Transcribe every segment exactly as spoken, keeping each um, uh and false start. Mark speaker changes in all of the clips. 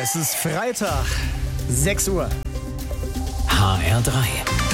Speaker 1: Es ist Freitag, sechs Uhr.
Speaker 2: H R drei.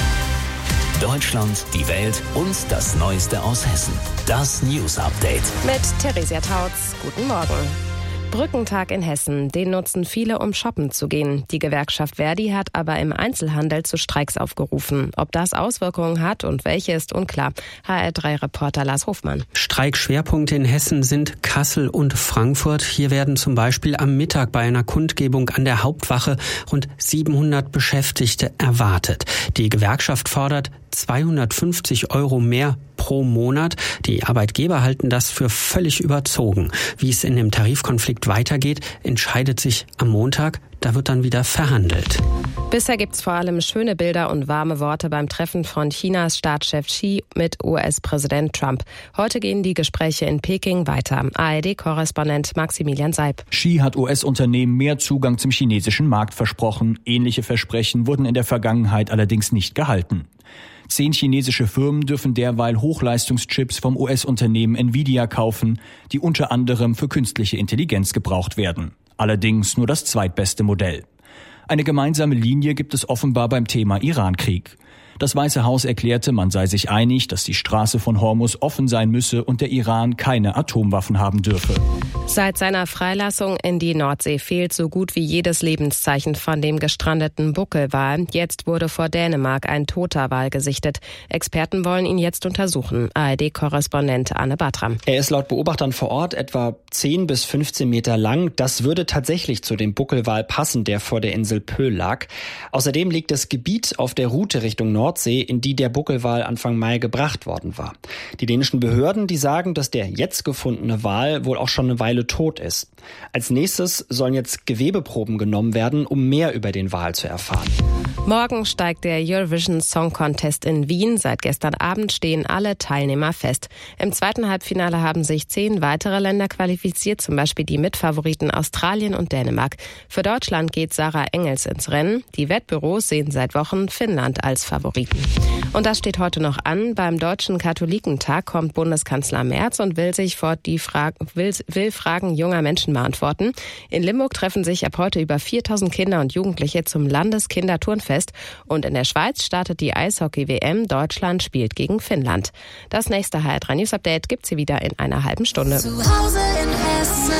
Speaker 2: Deutschland, die Welt und das Neueste aus Hessen. Das News Update.
Speaker 3: Mit Theresia Tautz. Guten Morgen. Brückentag in Hessen, den nutzen viele, um shoppen zu gehen. Die Gewerkschaft Verdi hat aber im Einzelhandel zu Streiks aufgerufen. Ob das Auswirkungen hat und welche, ist unklar. H R drei Reporter Lars Hofmann.
Speaker 4: Streikschwerpunkte in Hessen sind Kassel und Frankfurt. Hier werden zum Beispiel am Mittag bei einer Kundgebung an der Hauptwache rund siebenhundert Beschäftigte erwartet. Die Gewerkschaft fordert zweihundertfünfzig Euro mehr pro Monat. Die Arbeitgeber halten das für völlig überzogen. Wie es in dem Tarifkonflikt weitergeht, entscheidet sich am Montag. Da wird dann wieder verhandelt.
Speaker 3: Bisher gibt's vor allem schöne Bilder und warme Worte beim Treffen von Chinas Staatschef Xi mit U S-Präsident Trump. Heute gehen die Gespräche in Peking weiter. A R D-Korrespondent Maximilian Seib.
Speaker 5: Xi hat U S-Unternehmen mehr Zugang zum chinesischen Markt versprochen. Ähnliche Versprechen wurden in der Vergangenheit allerdings nicht gehalten. Zehn chinesische Firmen dürfen derweil Hochleistungschips vom U S-Unternehmen Nvidia kaufen, die unter anderem für künstliche Intelligenz gebraucht werden. Allerdings nur das zweitbeste Modell. Eine gemeinsame Linie gibt es offenbar beim Thema Iran-Krieg. Das Weiße Haus erklärte, man sei sich einig, dass die Straße von Hormuz offen sein müsse und der Iran keine Atomwaffen haben dürfe.
Speaker 3: Seit seiner Freilassung in die Nordsee fehlt so gut wie jedes Lebenszeichen von dem gestrandeten Buckelwal. Jetzt wurde vor Dänemark ein toter Wal gesichtet. Experten wollen ihn jetzt untersuchen. A R D-Korrespondent Anne Bartram.
Speaker 6: Er ist laut Beobachtern vor Ort etwa zehn bis fünfzehn Meter lang. Das würde tatsächlich zu dem Buckelwal passen, der vor der Insel Pöhl lag. Außerdem liegt das Gebiet auf der Route Richtung Nordsee, in die der Buckelwal Anfang Mai gebracht worden war. Die dänischen Behörden, die sagen, dass der jetzt gefundene Wal wohl auch schon eine Weile tot ist. Als nächstes sollen jetzt Gewebeproben genommen werden, um mehr über den Wal zu erfahren.
Speaker 3: Morgen steigt der Eurovision Song Contest in Wien. Seit gestern Abend stehen alle Teilnehmer fest. Im zweiten Halbfinale haben sich zehn weitere Länder qualifiziert, zum Beispiel die Mitfavoriten Australien und Dänemark. Für Deutschland geht Sarah Engels ins Rennen. Die Wettbüros sehen seit Wochen Finnland als Favoriten. Und das steht heute noch an. Beim Deutschen Katholikentag kommt Bundeskanzler Merz und will sich vor die Fra- will, will Fragen junger Menschen beantworten. In Limburg treffen sich ab heute über viertausend Kinder und Jugendliche zum Landeskinderturnfest. Und in der Schweiz startet die Eishockey-W M. Deutschland spielt gegen Finnland. Das nächste H R drei News Update gibt's hier wieder in einer halben Stunde.
Speaker 7: Zu Hause in Hessen.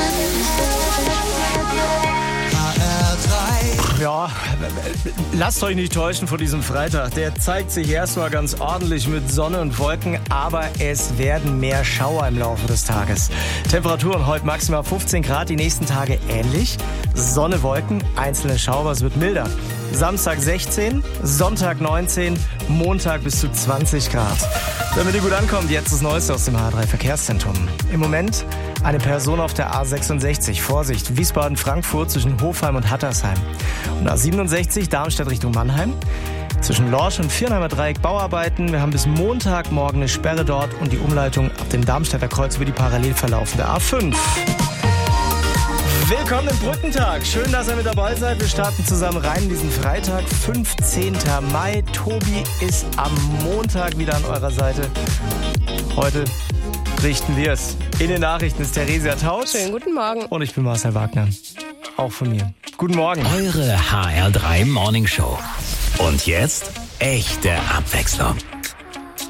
Speaker 1: Ja, lasst euch nicht täuschen vor diesem Freitag. Der zeigt sich erstmal ganz ordentlich mit Sonne und Wolken, aber es werden mehr Schauer im Laufe des Tages. Temperaturen heute maximal fünfzehn Grad, die nächsten Tage ähnlich. Sonne, Wolken, einzelne Schauer, es wird milder. Samstag sechzehn, Sonntag neunzehn, Montag bis zu zwanzig Grad. Damit ihr gut ankommt, jetzt das Neueste aus dem H R drei Verkehrszentrum. Im Moment eine Person auf der A sechsundsechzig. Vorsicht, Wiesbaden-Frankfurt zwischen Hofheim und Hattersheim. Und A siebenundsechzig, Darmstadt Richtung Mannheim. Zwischen Lorsch und Viernheimer Dreieck Bauarbeiten. Wir haben bis Montagmorgen eine Sperre dort und die Umleitung ab dem Darmstädter Kreuz über die parallel verlaufende A fünf. Willkommen im Brückentag. Schön, dass ihr mit dabei seid. Wir starten zusammen rein diesen Freitag, fünfzehnten Mai. Tobi ist am Montag wieder an eurer Seite. Heute richten wir es. In den Nachrichten ist Theresia Tautz.
Speaker 3: Schönen guten Morgen.
Speaker 1: Und ich bin Marcel Wagner. Auch von mir. Guten Morgen.
Speaker 2: Eure H R drei Morning Show. Und jetzt echte Abwechslung.